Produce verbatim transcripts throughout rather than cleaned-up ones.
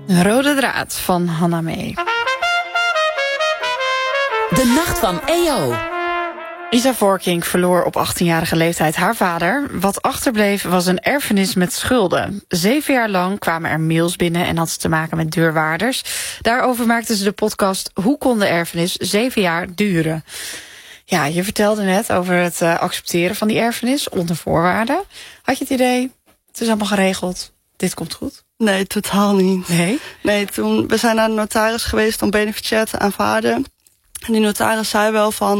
Een rode draad van Hanna Mee. De nacht van E O. Isa Voorkink verloor op achttienjarige leeftijd haar vader. Wat achterbleef was een erfenis met schulden. Zeven jaar lang kwamen er mails binnen en had ze te maken met deurwaarders. Daarover maakten ze de podcast Hoe kon de erfenis zeven jaar duren? Ja, je vertelde net over het uh, accepteren van die erfenis onder voorwaarden. Had je het idee, het is allemaal geregeld, dit komt goed? Nee, totaal niet. Nee? Nee, toen, we zijn naar de notaris geweest om beneficiair te aanvaarden. En die notaris zei wel van...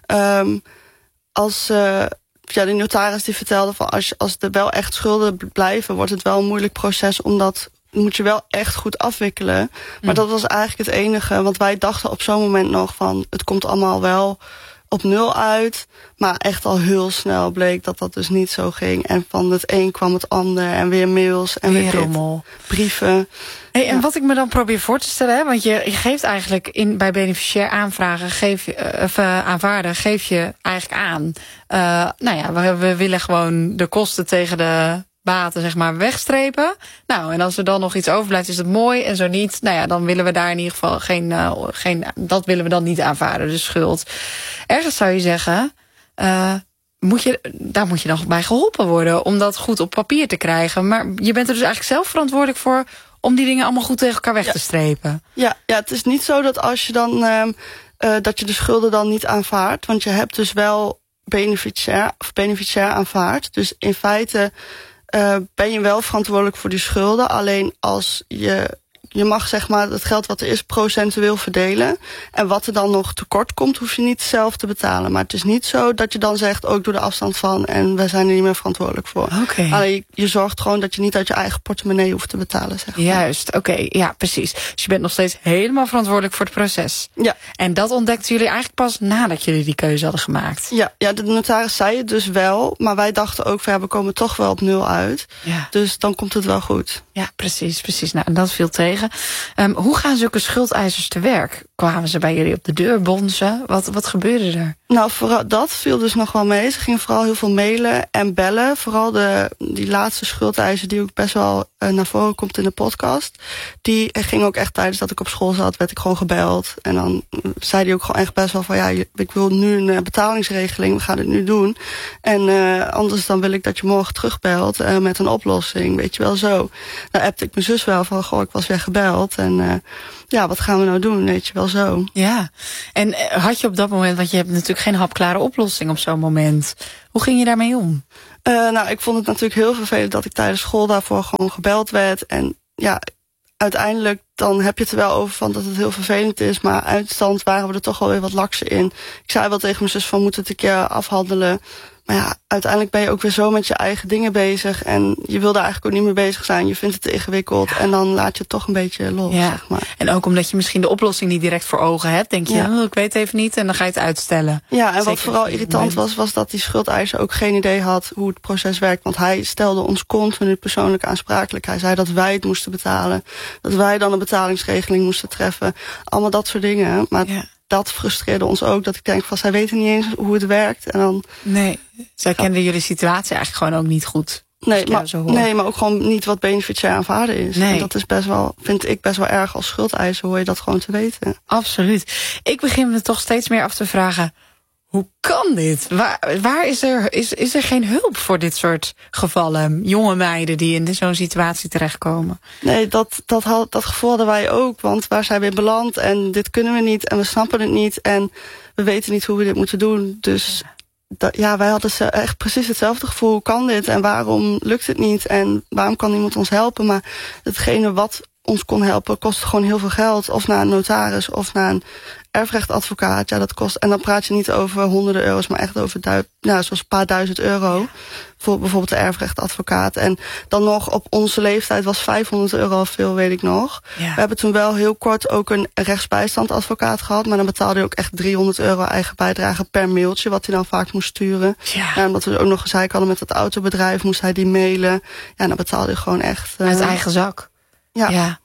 Um, als, uh, ja, die notaris die vertelde van als, als er wel echt schulden blijven, wordt het wel een moeilijk proces, omdat moet je wel echt goed afwikkelen. Maar mm. dat was eigenlijk het enige, want wij dachten op zo'n moment nog van het komt allemaal wel op nul uit. Maar echt al heel snel bleek dat dat dus niet zo ging. En van het een kwam het ander en weer mails en weer, weer dit, brieven. Hey, en ja. Wat ik me dan probeer voor te stellen, hè, want je, je geeft eigenlijk in, bij beneficiair aanvragen, geef je, of, uh, aanvaarden, geef je eigenlijk aan. Uh, nou ja, we, we willen gewoon de kosten tegen de baten, zeg maar, wegstrepen. Nou, en als er dan nog iets overblijft, is het mooi. En zo niet, nou ja, dan willen we daar in ieder geval geen, uh, geen dat willen we dan niet aanvaarden, de schuld. Ergens zou je zeggen, uh, moet je, daar moet je dan bij geholpen worden om dat goed op papier te krijgen. Maar je bent er dus eigenlijk zelf verantwoordelijk voor om die dingen allemaal goed tegen elkaar weg ja. te strepen. Ja, ja, het is niet zo dat als je dan uh, uh, dat je de schulden dan niet aanvaardt, want je hebt dus wel beneficiair of beneficiair aanvaard. Dus in feite Uh, ben je wel verantwoordelijk voor die schulden. Alleen als je, je mag zeg maar het geld wat er is procentueel verdelen. En wat er dan nog tekort komt, hoef je niet zelf te betalen. Maar het is niet zo dat je dan zegt, ook doe de afstand van en wij zijn er niet meer verantwoordelijk voor. Okay. Alleen je, je zorgt gewoon dat je niet uit je eigen portemonnee hoeft te betalen. Zeg maar. Juist, oké, okay, ja precies. Dus je bent nog steeds helemaal verantwoordelijk voor het proces. Ja. En dat ontdekten jullie eigenlijk pas nadat jullie die keuze hadden gemaakt. Ja, ja, de notaris zei het dus wel. Maar wij dachten ook van ja, we komen toch wel op nul uit. Ja. Dus dan komt het wel goed. Ja, precies, precies. Nou, en dat viel tegen. Um, hoe gaan zulke schuldeisers te werk? Kwamen ze bij jullie op de deur bonzen? Wat, wat gebeurde er? Nou, vooral, dat viel dus nog wel mee. Ze gingen vooral heel veel mailen en bellen. Vooral de, die laatste schuldeiser die ook best wel uh, naar voren komt in de podcast. Die ging ook echt tijdens dat ik op school zat, werd ik gewoon gebeld. En dan zei hij ook gewoon echt best wel van ja, ik wil nu een uh, betalingsregeling, we gaan het nu doen. En uh, anders dan wil ik dat je morgen terugbelt uh, met een oplossing, weet je wel zo. Nou appte ik mijn zus wel van, goh, ik was weer gebeld. En uh, ja, wat gaan we nou doen, weet je wel zo. Ja, en uh, had je op dat moment, want je hebt natuurlijk geen hapklare oplossing op zo'n moment. Hoe ging je daarmee om? Uh, nou, ik vond het natuurlijk heel vervelend dat ik tijdens school daarvoor gewoon gebeld werd. En ja, uiteindelijk dan heb je het er wel over van dat het heel vervelend is. Maar uitstand waren we er toch wel weer wat lakser in. Ik zei wel tegen mijn zus van, moeten het een keer afhandelen. Maar ja, uiteindelijk ben je ook weer zo met je eigen dingen bezig. En je wil daar eigenlijk ook niet mee bezig zijn. Je vindt het te ingewikkeld. Ja. En dan laat je het toch een beetje los, ja. zeg maar. En ook omdat je misschien de oplossing niet direct voor ogen hebt. Denk je, ja. oh, ik weet het even niet. En dan ga je het uitstellen. Ja, en Zeker wat vooral irritant was, was dat die schuldeiser ook geen idee had hoe het proces werkt. Want hij stelde ons continu persoonlijk aansprakelijk. Hij zei dat wij het moesten betalen. Dat wij dan een betalingsregeling moesten treffen. Allemaal dat soort dingen. Maar ja. dat frustreerde ons ook. Dat ik denk van, zij weten niet eens hoe het werkt. En dan nee, zij ja. kenden jullie situatie eigenlijk gewoon ook niet goed. Nee, maar, nee, maar ook gewoon niet wat beneficiair aanvaarden is. Nee. En dat is best wel, vind ik best wel erg als schuldeiser, hoor je dat gewoon te weten. Absoluut. Ik begin me toch steeds meer af te vragen, hoe kan dit? Waar, waar is er, is, is er geen hulp voor dit soort gevallen? Jonge meiden die in zo'n situatie terechtkomen. Nee, dat, dat, had, dat gevoel hadden wij ook. Want waar zijn we in beland? En dit kunnen we niet. En we snappen het niet. En we weten niet hoe we dit moeten doen. Dus ja, dat, ja wij hadden echt precies hetzelfde gevoel. Hoe kan dit? En waarom lukt het niet? En waarom kan niemand ons helpen? Maar hetgene wat ons kon helpen, kost gewoon heel veel geld. Of naar een notaris of naar een erfrechtadvocaat. Ja, dat kost. En dan praat je niet over honderden euro's, maar echt over du- nou, zoals een paar duizend euro. Ja. Voor bijvoorbeeld de erfrechtadvocaat. En dan nog op onze leeftijd was vijfhonderd euro al veel, weet ik nog. Ja. We hebben toen wel heel kort ook een rechtsbijstandadvocaat gehad. Maar dan betaalde je ook echt driehonderd euro eigen bijdrage per mailtje, wat hij dan vaak moest sturen. Ja. Ja, omdat we ook nog gezeik hadden met het autobedrijf, moest hij die mailen. Ja, dan betaalde je gewoon echt Uh, uit eigen zak. Ja. ja.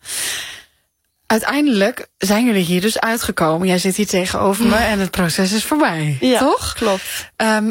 Uiteindelijk zijn jullie hier dus uitgekomen. Jij zit hier tegenover me en het proces is voorbij, ja, toch? Klopt. Um,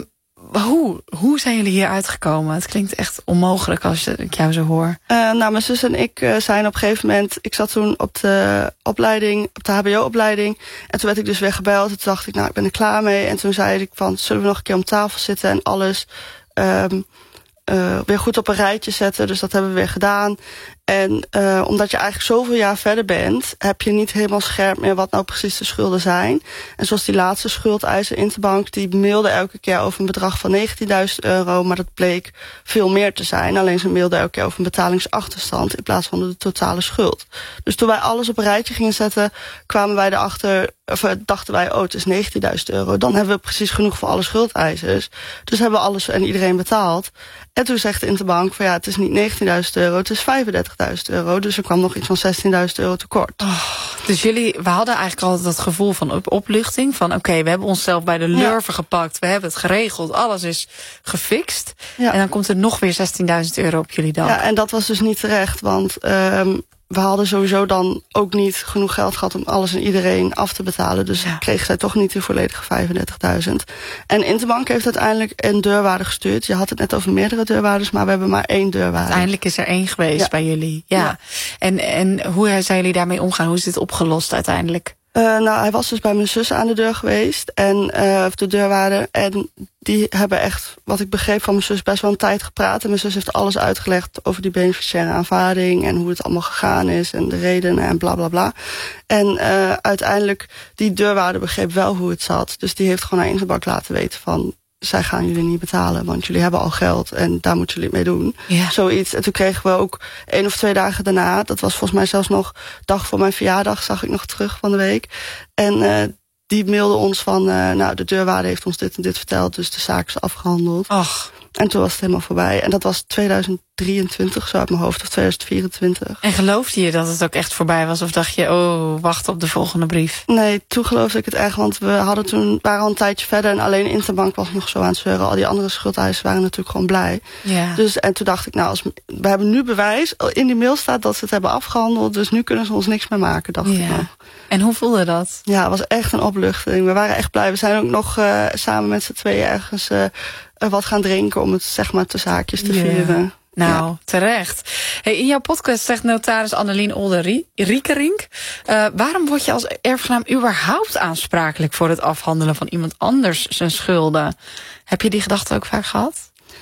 hoe, hoe zijn jullie hier uitgekomen? Het klinkt echt onmogelijk als ik jou zo hoor. Uh, nou, mijn zus en ik uh, zijn op een gegeven moment... Ik zat toen op de opleiding, op de H B O-opleiding. En toen werd ik dus weer gebeld. En toen dacht ik, nou, ik ben er klaar mee. En toen zei ik van, zullen we nog een keer om tafel zitten en alles... Um, Uh, weer goed op een rijtje zetten. Dus dat hebben we weer gedaan. En uh, omdat je eigenlijk zoveel jaar verder bent... heb je niet helemaal scherp meer wat nou precies de schulden zijn. En zoals die laatste schuldeiser Interbank... die mailde elke keer over een bedrag van negentienduizend euro... maar dat bleek veel meer te zijn. Alleen ze mailde elke keer over een betalingsachterstand... in plaats van de totale schuld. Dus toen wij alles op een rijtje gingen zetten... kwamen wij erachter... of dachten wij, oh, het is negentienduizend euro. Dan hebben we precies genoeg voor alle schuldeisers. Dus hebben we alles en iedereen betaald. En toen zegt de Interbank van ja, het is niet negentienduizend euro, het is vijfendertigduizend euro. Dus er kwam nog iets van zestienduizend euro tekort. Oh, dus jullie, we hadden eigenlijk altijd dat gevoel van op, opluchting. Van oké, okay, we hebben onszelf bij de lurven ja. gepakt. We hebben het geregeld, alles is gefixt. Ja. En dan komt er nog weer zestienduizend euro op jullie dak. Ja, en dat was dus niet terecht, want... Um, we hadden sowieso dan ook niet genoeg geld gehad om alles en iedereen af te betalen. Dus ja. kregen zij toch niet de volledige vijfendertigduizend. En Interbank heeft uiteindelijk een deurwaarder gestuurd. Je had het net over meerdere deurwaarders, maar we hebben maar één deurwaarder. Uiteindelijk is er één geweest ja. bij jullie. Ja. ja. En, en hoe zijn jullie daarmee omgaan? Hoe is dit opgelost uiteindelijk? Uh, nou, hij was dus bij mijn zus aan de deur geweest. En uh, de deurwaarder. En die hebben echt, wat ik begreep van mijn zus, best wel een tijd gepraat. En mijn zus heeft alles uitgelegd over die beneficiaire aanvaarding. En hoe het allemaal gegaan is. En de redenen en bla bla bla. En uh, uiteindelijk, die deurwaarder begreep wel hoe het zat. Dus die heeft gewoon naar Interbank laten weten van... zij gaan jullie niet betalen, want jullie hebben al geld... en daar moeten jullie het mee doen. Ja. Zoiets. En toen kregen we ook één of twee dagen daarna... dat was volgens mij zelfs nog dag voor mijn verjaardag... zag ik nog terug van de week. En uh, die mailde ons van... Uh, nou, de deurwaarder heeft ons dit en dit verteld... dus de zaak is afgehandeld. Ach. En toen was het helemaal voorbij. En dat was tweeduizend drieëntwintig, zo uit mijn hoofd, of tweeduizend vierentwintig. En geloofde je dat het ook echt voorbij was? Of dacht je, oh, wacht op de volgende brief? Nee, toen geloofde ik het echt. Want we hadden toen, waren al een tijdje verder... en alleen Interbank was nog zo aan het zeuren. Al die andere schuldeisers waren natuurlijk gewoon blij. Ja. Dus, en toen dacht ik, nou, als, we hebben nu bewijs. In die mail staat dat ze het hebben afgehandeld. Dus nu kunnen ze ons niks meer maken, dacht ja. ik nog. En hoe voelde dat? Ja, het was echt een opluchting. We waren echt blij. We zijn ook nog uh, samen met z'n tweeën ergens... Uh, wat gaan drinken om het, zeg maar, te zaakjes te yeah. vieren. Nou, ja. terecht. Hey, in jouw podcast zegt notaris Annelien Olden-Riekerink... Uh, waarom word je als erfgenaam überhaupt aansprakelijk... voor het afhandelen van iemand anders zijn schulden? Heb je die gedachte ook vaak gehad?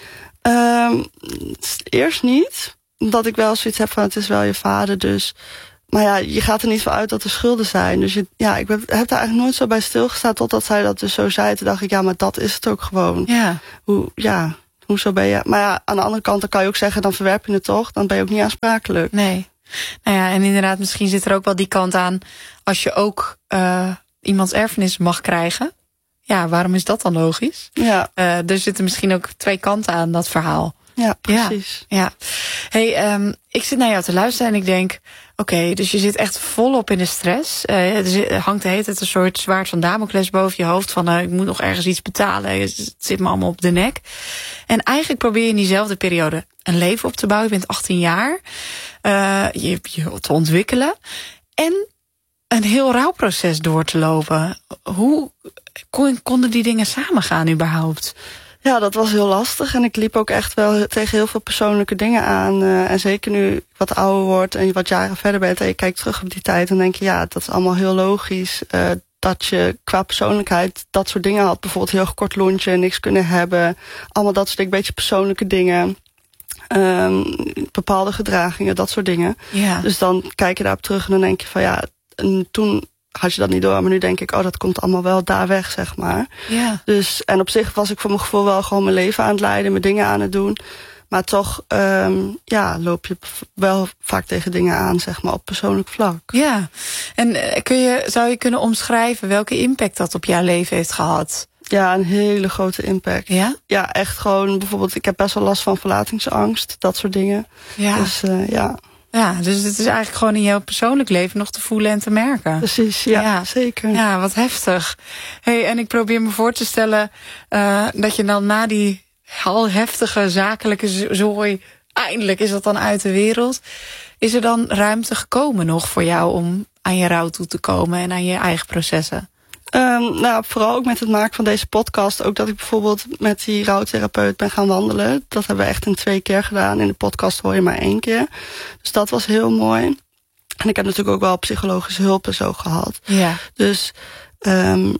Um, eerst niet. Omdat ik wel zoiets heb van, het is wel je vader, dus... Maar ja, je gaat er niet van uit dat er schulden zijn. Dus je, ja, ik heb, heb daar eigenlijk nooit zo bij stilgestaan... totdat zij dat dus zo zei. Toen dacht ik, ja, maar dat is het ook gewoon. Ja. Hoe, ja, hoezo ben je... Maar ja, aan de andere kant dan kan je ook zeggen... dan verwerp je het toch, dan ben je ook niet aansprakelijk. Nee. Nou ja, en inderdaad, misschien zit er ook wel die kant aan... als je ook uh, iemands erfenis mag krijgen. Ja, waarom is dat dan logisch? Ja. Uh, er zitten misschien ook twee kanten aan dat verhaal. Ja, precies. Ja, ja. Hey, um, ik zit naar jou te luisteren en ik denk... Oké, okay, dus je zit echt volop in de stress. Uh, er hangt de hele tijd een soort zwaard van Damocles boven je hoofd... van uh, ik moet nog ergens iets betalen, het zit me allemaal op de nek. En eigenlijk probeer je in diezelfde periode een leven op te bouwen. Je bent achttien jaar, uh, je, je te ontwikkelen... en een heel rouwproces door te lopen. Hoe kon, konden die dingen samengaan überhaupt? Ja, dat was heel lastig. En ik liep ook echt wel tegen heel veel persoonlijke dingen aan. Uh, en zeker nu ik wat ouder word en je wat jaren verder bent... en je kijkt terug op die tijd, dan denk je... ja, dat is allemaal heel logisch. Uh, dat je qua persoonlijkheid dat soort dingen had. Bijvoorbeeld heel kort lontje, niks kunnen hebben. Allemaal dat soort dingen, een beetje persoonlijke dingen. Um, bepaalde gedragingen, dat soort dingen. Ja. Dus dan kijk je daarop terug en dan denk je van... ja, en toen... had je dat niet door, maar nu denk ik, oh, dat komt allemaal wel daar weg, zeg maar. Ja. Dus, en op zich was ik voor mijn gevoel wel gewoon mijn leven aan het leiden, mijn dingen aan het doen. Maar toch, um, ja, loop je wel vaak tegen dingen aan, zeg maar, op persoonlijk vlak. Ja, en kun je, zou je kunnen omschrijven welke impact dat op jouw leven heeft gehad? Ja, een hele grote impact. Ja? Ja, echt gewoon, bijvoorbeeld, ik heb best wel last van verlatingsangst, dat soort dingen. Ja. Dus, uh, ja. Ja, dus het is eigenlijk gewoon in jouw persoonlijk leven nog te voelen en te merken. Precies, ja, ja. zeker. Ja, wat heftig. Hey, en ik probeer me voor te stellen uh, dat je dan na die al heftige zakelijke zooi, eindelijk is dat dan uit de wereld. Is er dan ruimte gekomen nog voor jou om aan je rouw toe te komen en aan je eigen processen? Um, nou, vooral ook met het maken van deze podcast. Ook dat ik bijvoorbeeld met die rouwtherapeut ben gaan wandelen. Dat hebben we echt in twee keer gedaan. In de podcast hoor je maar één keer. Dus dat was heel mooi. En ik heb natuurlijk ook wel psychologische hulp en zo gehad. Ja. Dus, um,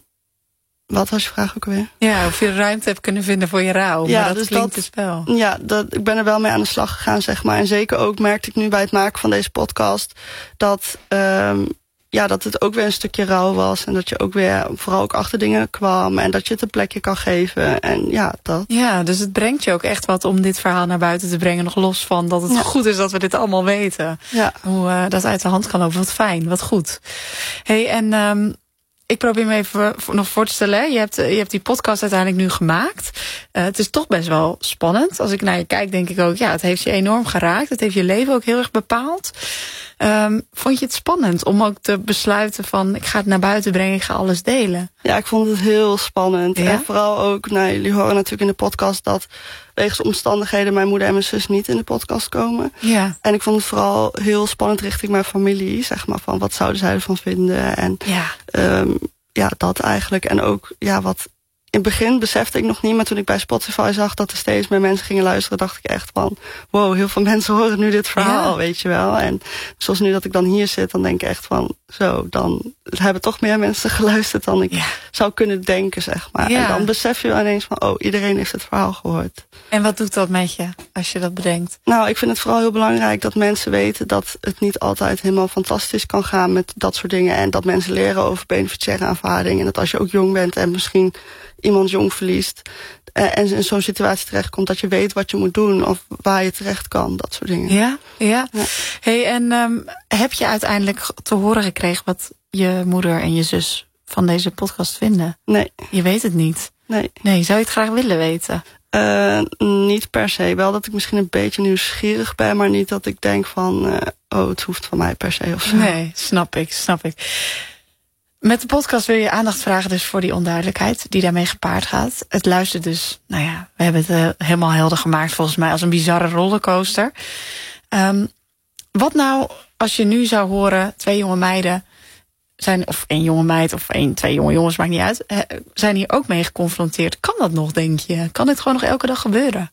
wat was je vraag ook alweer? Ja, of je ruimte hebt kunnen vinden voor je rouw. Ja, maar dat dus klinkt dat, dus wel. Ja, dat, ik ben er wel mee aan de slag gegaan, zeg maar. En zeker ook merkte ik nu bij het maken van deze podcast... dat... Um, Ja, dat het ook weer een stukje rouw was. En dat je ook weer vooral ook achter dingen kwam. En dat je het een plekje kan geven. En ja, dat. Ja, dus het brengt je ook echt wat om dit verhaal naar buiten te brengen. Nog los van dat het ja. goed is dat we dit allemaal weten. Ja. Hoe uh, dat uit de hand kan lopen. Wat fijn, wat goed. Hey, en um, ik probeer me even nog voor te stellen. Hè. Je, hebt, je hebt die podcast uiteindelijk nu gemaakt. Uh, het is toch best wel spannend. Als ik naar je kijk, denk ik ook... ja, het heeft je enorm geraakt. Het heeft je leven ook heel erg bepaald. Um, vond je het spannend om ook te besluiten van... ik ga het naar buiten brengen, ik ga alles delen? Ja, ik vond het heel spannend. Ja? En vooral ook, nou, jullie horen natuurlijk in de podcast... dat wegens omstandigheden mijn moeder en mijn zus niet in de podcast komen. Ja. En ik vond het vooral heel spannend richting mijn familie. Zeg maar van, wat zouden zij ervan vinden? En ja, um, ja dat eigenlijk. En ook, ja, wat... In het begin besefte ik nog niet, maar toen ik bij Spotify zag... dat er steeds meer mensen gingen luisteren, dacht ik echt van... wow, heel veel mensen horen nu dit verhaal, ja. weet je wel. En zoals nu dat ik dan hier zit, dan denk ik echt van... zo, dan hebben toch meer mensen geluisterd dan ik ja. zou kunnen denken, zeg maar. Ja. En dan besef je wel ineens van, oh, iedereen heeft het verhaal gehoord. En wat doet dat met je, als je dat bedenkt? Nou, ik vind het vooral heel belangrijk dat mensen weten... dat het niet altijd helemaal fantastisch kan gaan met dat soort dingen. En dat mensen leren over beneficiaire aanvaarding. En dat als je ook jong bent en misschien... iemand jong verliest en in zo'n situatie terechtkomt... dat je weet wat je moet doen of waar je terecht kan, dat soort dingen. Ja, ja. ja. Hey, en um, heb je uiteindelijk te horen gekregen... wat je moeder en je zus van deze podcast vinden? Nee. Je weet het niet? Nee. Nee, zou je het graag willen weten? Uh, niet per se. Wel dat ik misschien een beetje nieuwsgierig ben... maar niet dat ik denk van... Uh, oh, het hoeft van mij per se of zo. Nee, snap ik, snap ik. Met de podcast wil je aandacht vragen dus voor die onduidelijkheid die daarmee gepaard gaat. Het luistert dus, nou ja, we hebben het uh, helemaal helder gemaakt volgens mij als een bizarre rollercoaster. Um, wat nou als je nu zou horen, twee jonge meiden zijn, of één jonge meid of één, twee jonge jongens, maakt niet uit, uh, zijn hier ook mee geconfronteerd. Kan dat nog, denk je? Kan dit gewoon nog elke dag gebeuren?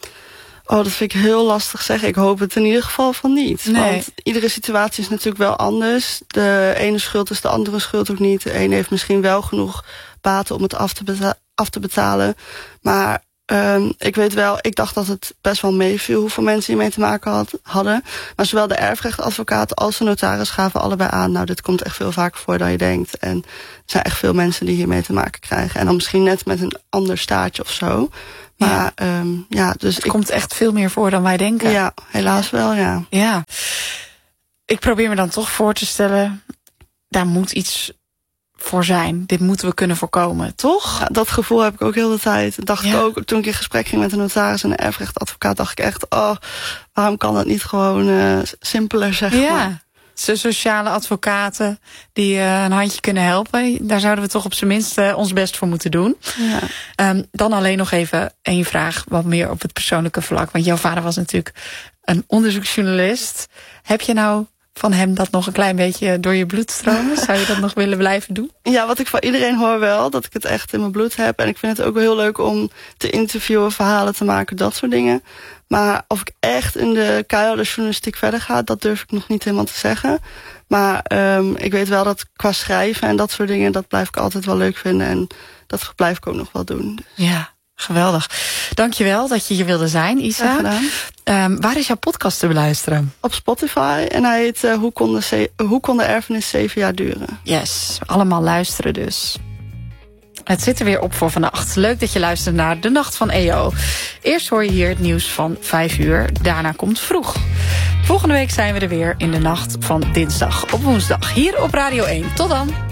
Oh, dat vind ik heel lastig zeggen. Ik hoop het in ieder geval van niet. Nee. Want iedere situatie is natuurlijk wel anders. De ene schuld is de andere schuld ook niet. De ene heeft misschien wel genoeg baten om het af te, beta- af te betalen. Maar um, ik weet wel, ik dacht dat het best wel meeviel hoeveel mensen hiermee te maken had, hadden. Maar zowel de erfrechtadvocaat als de notaris gaven allebei aan... nou, dit komt echt veel vaker voor dan je denkt. En er zijn echt veel mensen die hiermee te maken krijgen. En dan misschien net met een ander staartje of zo... Maar ja, um, ja dus het ik, komt echt veel meer voor dan wij denken. Ja, helaas wel, ja. Ja. Ik probeer me dan toch voor te stellen... daar moet iets voor zijn. Dit moeten we kunnen voorkomen, toch? Ja, dat gevoel heb ik ook heel de tijd. Dacht ja. ik ook, toen ik in gesprek ging met de notaris en de erfrechtadvocaat... dacht ik echt, oh, waarom kan dat niet gewoon uh, simpeler, zeg ja. maar. De sociale advocaten die uh, een handje kunnen helpen. Daar zouden we toch op zijn minst uh, ons best voor moeten doen. Ja. Um, dan alleen nog even één vraag, wat meer op het persoonlijke vlak. Want jouw vader was natuurlijk een onderzoeksjournalist. Heb je nou van hem dat nog een klein beetje door je bloed stromen? Zou je dat nog willen blijven doen? Ja, wat ik van iedereen hoor wel, dat ik het echt in mijn bloed heb. En ik vind het ook wel heel leuk om te interviewen, verhalen te maken, dat soort dingen. Maar of ik echt in de keiharde journalistiek verder ga, dat durf ik nog niet helemaal te zeggen. Maar um, ik weet wel dat qua schrijven en dat soort dingen, dat blijf ik altijd wel leuk vinden. En dat blijf ik ook nog wel doen. Dus. Ja, geweldig. Dankjewel dat je hier wilde zijn, Isa. Graag gedaan. Um, waar is jouw podcast te beluisteren? Op Spotify. En hij heet uh, Hoe kon de ze- Hoe kon de erfenis zeven jaar duren? Yes, allemaal luisteren dus. Het zit er weer op voor vannacht. Leuk dat je luistert naar De Nacht van E O. Eerst hoor je hier het nieuws van vijf uur. Daarna komt Vroeg. Volgende week zijn we er weer in de nacht van dinsdag op woensdag. Hier op Radio één. Tot dan.